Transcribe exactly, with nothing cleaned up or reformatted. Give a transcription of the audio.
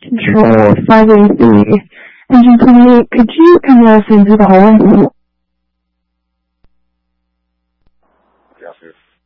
Control five eighty-three. Engine twenty-eight, could you come us into the hallway? Yes, sir.